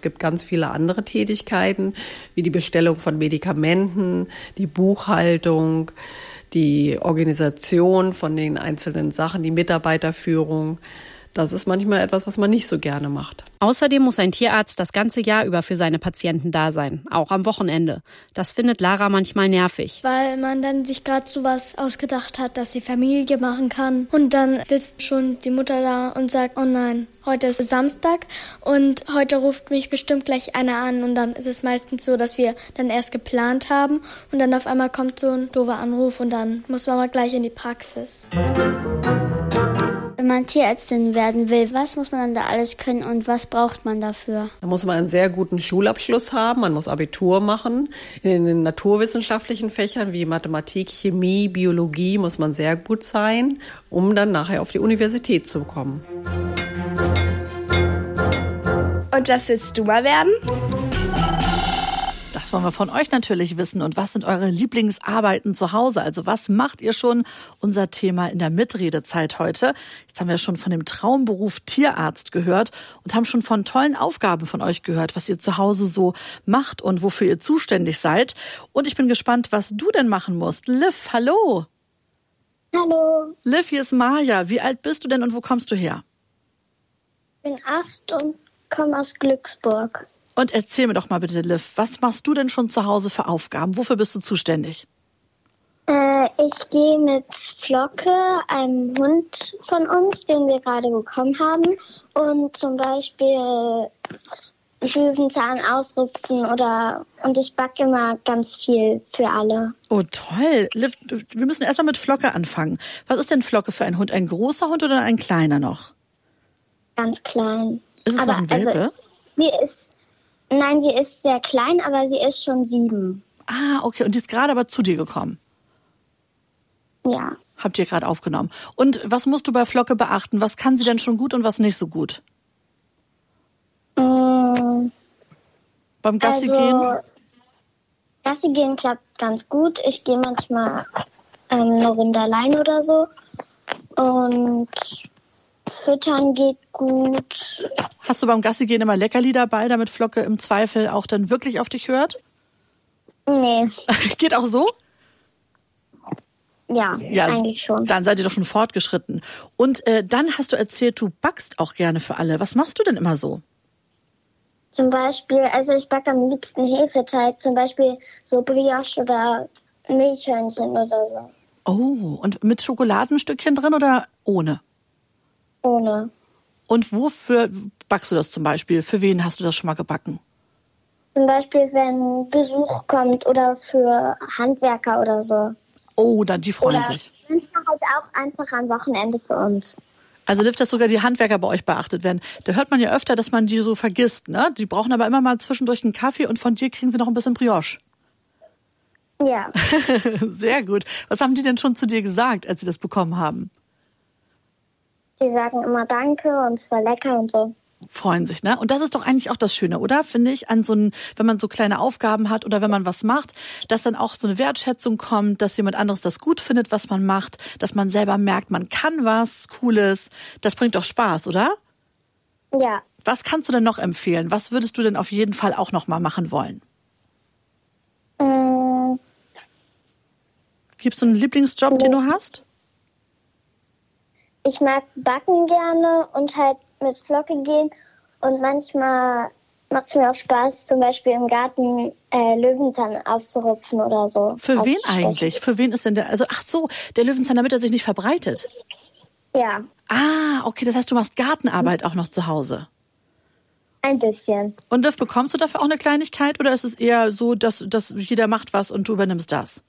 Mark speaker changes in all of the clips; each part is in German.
Speaker 1: gibt ganz viele andere Tätigkeiten, wie die Bestellung von Medikamenten, die Buchhaltung, die Organisation von den einzelnen Sachen, die Mitarbeiterführung. Das ist manchmal etwas, was man nicht so gerne macht.
Speaker 2: Außerdem muss ein Tierarzt das ganze Jahr über für seine Patienten da sein, auch am Wochenende. Das findet Lara manchmal nervig.
Speaker 3: Weil man dann sich gerade sowas ausgedacht hat, dass die Familie machen kann. Und dann sitzt schon die Mutter da und sagt, oh nein, heute ist Samstag und heute ruft mich bestimmt gleich einer an. Und dann ist es meistens so, dass wir dann erst geplant haben und dann auf einmal kommt so ein doofer Anruf und dann muss man mal gleich in die Praxis.
Speaker 4: Wenn man Tierärztin werden will, was muss man dann da alles können und was braucht man dafür?
Speaker 1: Da muss man einen sehr guten Schulabschluss haben, man muss Abitur machen. In den naturwissenschaftlichen Fächern wie Mathematik, Chemie, Biologie muss man sehr gut sein, um dann nachher auf die Universität zu kommen.
Speaker 5: Und was willst du mal werden?
Speaker 6: Das wollen wir von euch natürlich wissen. Und was sind eure Lieblingsarbeiten zu Hause? Also was macht ihr schon? Unser Thema in der Mitredezeit heute. Jetzt haben wir schon von dem Traumberuf Tierarzt gehört und haben schon von tollen Aufgaben von euch gehört, was ihr zu Hause so macht und wofür ihr zuständig seid. Und ich bin gespannt, was du denn machen musst. Liv, hallo.
Speaker 4: Hallo.
Speaker 6: Liv, hier ist Maja. Wie alt bist du denn und wo kommst du her?
Speaker 4: Ich bin 8 und komme aus Glücksburg.
Speaker 6: Und erzähl mir doch mal bitte, Liv, was machst du denn schon zu Hause für Aufgaben? Wofür bist du zuständig?
Speaker 4: Ich gehe mit Flocke, einem Hund von uns, den wir gerade bekommen haben, und zum Beispiel Löwenzahn ausrupfen und ich backe immer ganz viel für alle.
Speaker 6: Oh, toll. Liv, wir müssen erstmal mit Flocke anfangen. Was ist denn Flocke für ein Hund? Ein großer Hund oder ein kleiner noch?
Speaker 4: Ganz klein.
Speaker 6: Ist es noch ein Welpe?
Speaker 4: Nein, sie ist sehr klein, aber sie ist schon 7.
Speaker 6: Ah, okay. Und die ist gerade aber zu dir gekommen?
Speaker 4: Ja.
Speaker 6: Habt ihr gerade aufgenommen. Und was musst du bei Flocke beachten? Was kann sie denn schon gut und was nicht so gut?
Speaker 4: Beim
Speaker 6: Gassi gehen?
Speaker 4: Gassi gehen klappt ganz gut. Ich gehe manchmal eine Runde allein oder so. Und Füttern geht gut.
Speaker 6: Hast du beim Gassi gehen immer Leckerli dabei, damit Flocke im Zweifel auch dann wirklich auf dich hört?
Speaker 4: Nee.
Speaker 6: Geht auch so?
Speaker 4: Ja, eigentlich schon.
Speaker 6: Dann seid ihr doch schon fortgeschritten. Und dann hast du erzählt, du backst auch gerne für alle. Was machst du denn immer so?
Speaker 4: Zum Beispiel, also ich backe am liebsten Hefeteig, zum Beispiel so Brioche oder Milchhörnchen oder so.
Speaker 6: Oh, und mit Schokoladenstückchen drin oder ohne?
Speaker 4: Ohne.
Speaker 6: Und wofür backst du das zum Beispiel? Für wen hast du das schon mal gebacken?
Speaker 4: Zum Beispiel, wenn Besuch kommt oder für Handwerker oder so.
Speaker 6: Oh, dann die freuen sich.
Speaker 4: Manchmal halt auch einfach am Wochenende für uns.
Speaker 6: Also Liv, dass sogar die Handwerker bei euch beachtet werden. Da hört man ja öfter, dass man die so vergisst, ne? Die brauchen aber immer mal zwischendurch einen Kaffee und von dir kriegen sie noch ein bisschen Brioche.
Speaker 4: Ja.
Speaker 6: Sehr gut. Was haben die denn schon zu dir gesagt, als sie das bekommen haben?
Speaker 4: Die sagen immer Danke und es war lecker und so.
Speaker 6: Freuen sich, ne? Und das ist doch eigentlich auch das Schöne, oder? Finde ich, wenn man so kleine Aufgaben hat oder wenn man was macht, dass dann auch so eine Wertschätzung kommt, dass jemand anderes das gut findet, was man macht, dass man selber merkt, man kann was Cooles. Das bringt doch Spaß, oder?
Speaker 4: Ja.
Speaker 6: Was kannst du denn noch empfehlen? Was würdest du denn auf jeden Fall auch noch mal machen wollen? Gibt's so einen Lieblingsjob, den du hast?
Speaker 4: Ich mag backen gerne und halt mit Flocke gehen. Und manchmal macht es mir auch Spaß, zum Beispiel im Garten Löwenzahn auszurupfen oder so.
Speaker 6: Für wen eigentlich? Für wen ist denn der? Also, ach so, der Löwenzahn, damit er sich nicht verbreitet.
Speaker 4: Ja.
Speaker 6: Ah, okay, das heißt, du machst Gartenarbeit auch noch zu Hause.
Speaker 4: Ein bisschen.
Speaker 6: Und Liv, bekommst du dafür auch eine Kleinigkeit oder ist es eher so, dass jeder macht was und du übernimmst das?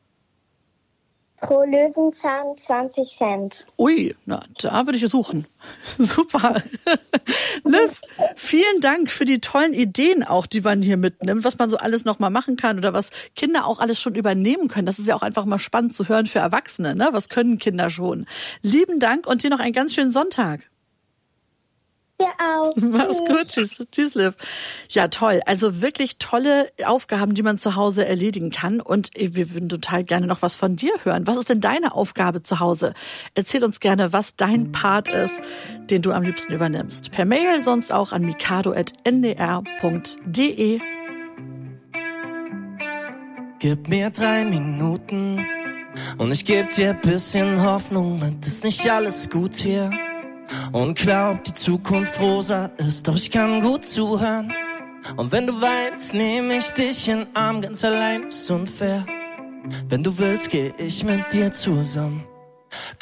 Speaker 4: Pro Löwenzahn 20 Cent.
Speaker 6: Ui, na, da würde ich suchen. Super. Liv, vielen Dank für die tollen Ideen auch, die man hier mitnimmt, was man so alles noch mal machen kann oder was Kinder auch alles schon übernehmen können. Das ist ja auch einfach mal spannend zu hören für Erwachsene, ne? Was können Kinder schon? Lieben Dank und dir noch einen ganz schönen Sonntag.
Speaker 4: Dir auch.
Speaker 6: Mach's gut. Tschüss, Liv. Ja, toll. Also wirklich tolle Aufgaben, die man zu Hause erledigen kann. Und wir würden total gerne noch was von dir hören. Was ist denn deine Aufgabe zu Hause? Erzähl uns gerne, was dein Part ist, den du am liebsten übernimmst. Per Mail, sonst auch an mikado@ndr.de.
Speaker 7: Gib mir 3 Minuten und ich geb dir bisschen Hoffnung. Und ist nicht alles gut hier und glaub, die Zukunft rosa ist, doch ich kann gut zuhören. Und wenn du weinst, nehm ich dich in den Arm, ganz allein ist unfair. Wenn du willst, geh ich mit dir zusammen.